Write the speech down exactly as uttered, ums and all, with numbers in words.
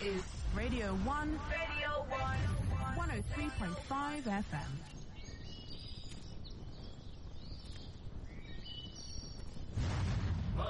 is Radio one. Radio one. one oh three point five F M.